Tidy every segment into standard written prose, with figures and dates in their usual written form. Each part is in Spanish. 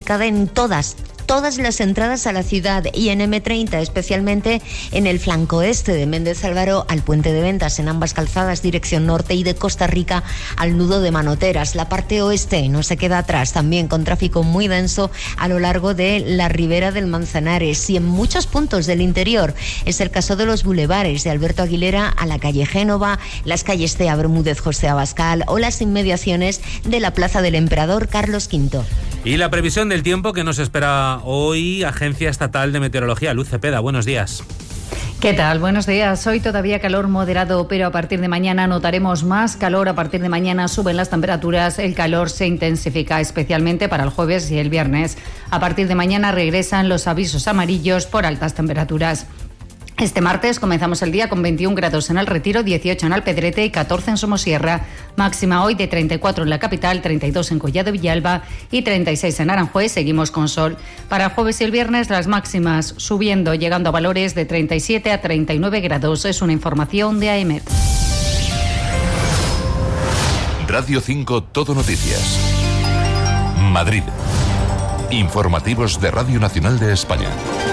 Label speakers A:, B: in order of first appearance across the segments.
A: ubicada en todas las entradas a la ciudad y en M30, especialmente en el flanco este de Méndez Álvaro al Puente de Ventas, en ambas calzadas dirección norte, y de Costa Rica al nudo de Manoteras. La parte oeste no se queda atrás, también con tráfico muy denso a lo largo de la ribera del Manzanares y en muchos puntos del interior. Es el caso de los bulevares de Alberto Aguilera a la calle Génova, las calles Cea Bermúdez, José Abascal o las inmediaciones de la Plaza del Emperador Carlos V.
B: Y la previsión del tiempo que nos espera hoy, Agencia Estatal de Meteorología. Luz Cepeda, buenos días.
C: ¿Qué tal? Buenos días. Hoy todavía calor moderado, pero a partir de mañana notaremos más calor. A partir de mañana suben las temperaturas, el calor se intensifica, especialmente para el jueves y el viernes. A partir de mañana regresan los avisos amarillos por altas temperaturas. Este martes comenzamos el día con 21 grados en el Retiro, 18 en Alpedrete y 14 en Somosierra. Máxima hoy de 34 en la capital, 32 en Collado Villalba y 36 en Aranjuez. Seguimos con sol. Para el jueves y el viernes las máximas subiendo, llegando a valores de 37 a 39 grados. Es una información de AEMET.
D: Radio 5 Todo Noticias. Madrid. Informativos de Radio Nacional de España.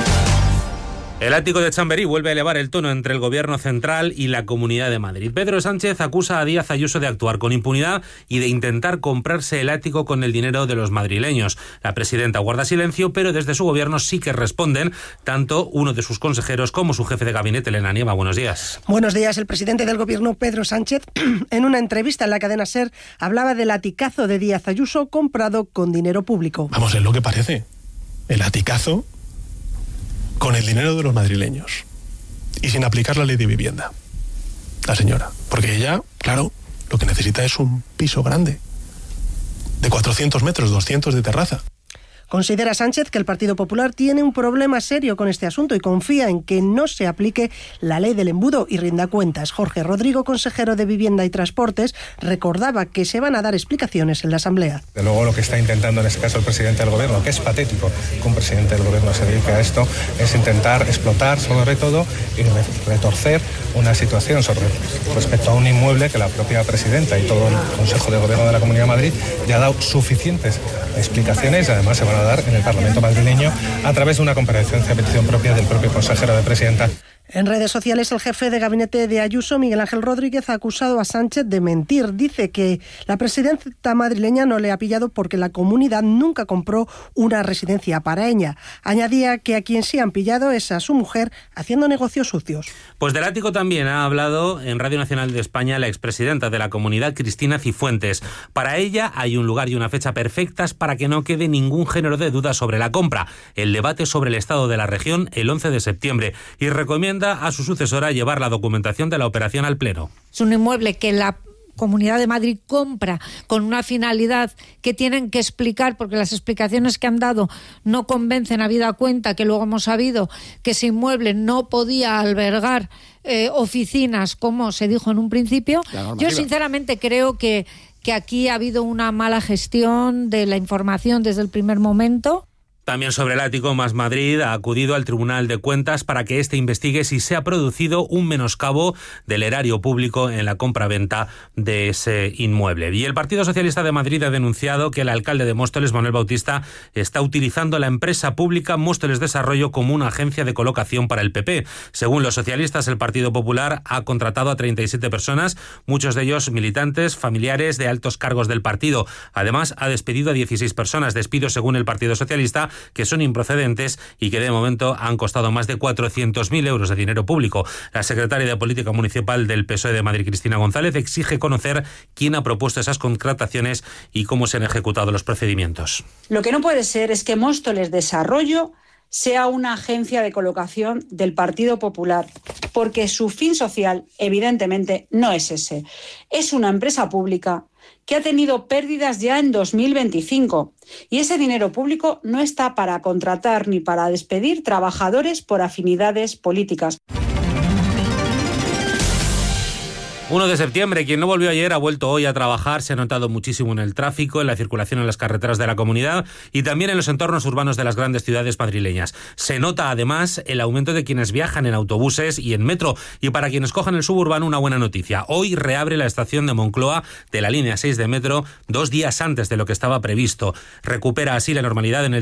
B: El ático de Chamberí vuelve a elevar el tono entre el Gobierno central y la Comunidad de Madrid. Pedro Sánchez acusa a Díaz Ayuso de actuar con impunidad y de intentar comprarse el ático con el dinero de los madrileños. La presidenta guarda silencio, pero desde su gobierno sí que responden, tanto uno de sus consejeros como su jefe de gabinete, Elena Nieva. Buenos días.
E: Buenos días. El presidente del Gobierno, Pedro Sánchez, en una entrevista en la cadena SER, hablaba del aticazo de Díaz Ayuso comprado con dinero público.
F: Vamos, es lo que parece. El aticazo con el dinero de los madrileños y sin aplicar la ley de vivienda. La señora, porque ella, claro, lo que necesita es un piso grande, de 400 metros, 200 de terraza.
E: Considera Sánchez que el Partido Popular tiene un problema serio con este asunto y confía en que no se aplique la ley del embudo y rinda cuentas. Jorge Rodrigo, consejero de Vivienda y Transportes, recordaba que se van a dar explicaciones en la Asamblea.
G: De luego lo que está intentando en este caso el presidente del Gobierno, que es patético que un presidente del Gobierno se dedique a esto, es intentar explotar sobre todo y retorcer una situación respecto a un inmueble que la propia presidenta y todo el Consejo de Gobierno de la Comunidad de Madrid ya ha dado suficientes explicaciones y además se van a dar en el Parlamento madrileño a través de una comparecencia a petición propia del propio consejero de Presidenta.
E: En redes sociales, el jefe de gabinete de Ayuso, Miguel Ángel Rodríguez, ha acusado a Sánchez de mentir. Dice que la presidenta madrileña no le ha pillado porque la comunidad nunca compró una residencia para ella. Añadía que a quien sí han pillado es a su mujer haciendo negocios sucios.
B: Pues del ático también ha hablado en Radio Nacional de España la expresidenta de la comunidad, Cristina Cifuentes. Para ella hay un lugar y una fecha perfectas para que no quede ningún género de duda sobre la compra. El debate sobre el estado de la región el 11 de septiembre y recomienda a su sucesora llevar la documentación de la operación al Pleno.
H: Es un inmueble que la Comunidad de Madrid compra con una finalidad que tienen que explicar, porque las explicaciones que han dado no convencen, habida cuenta que luego hemos sabido que ese inmueble no podía albergar oficinas como se dijo en un principio. Yo sinceramente creo que aquí ha habido una mala gestión de la información desde el primer momento.
B: También sobre el ático, Más Madrid ha acudido al Tribunal de Cuentas para que éste investigue si se ha producido un menoscabo del erario público en la compraventa de ese inmueble. Y el Partido Socialista de Madrid ha denunciado que el alcalde de Móstoles, Manuel Bautista, está utilizando la empresa pública Móstoles Desarrollo como una agencia de colocación para el PP. Según los socialistas, el Partido Popular ha contratado a 37 personas, muchos de ellos militantes, familiares de altos cargos del partido. Además, ha despedido a 16 personas, despidos según el Partido Socialista, que son improcedentes y que de momento han costado más de 400.000 euros de dinero público. La secretaria de Política Municipal del PSOE de Madrid, Cristina González, exige conocer quién ha propuesto esas contrataciones y cómo se han ejecutado los procedimientos.
I: Lo que no puede ser es que Móstoles Desarrollo sea una agencia de colocación del Partido Popular, porque su fin social, evidentemente, no es ese. Es una empresa pública que ha tenido pérdidas ya en 2025 y ese dinero público no está para contratar ni para despedir trabajadores por afinidades políticas.
B: 1 de septiembre, quien no volvió ayer ha vuelto hoy a trabajar. Se ha notado muchísimo en el tráfico, en la circulación en las carreteras de la comunidad y también en los entornos urbanos de las grandes ciudades madrileñas. Se nota además el aumento de quienes viajan en autobuses y en metro, y para quienes cojan el suburbano una buena noticia. Hoy reabre la estación de Moncloa de la línea 6 de metro 2 días antes de lo que estaba previsto. Recupera así la normalidad en el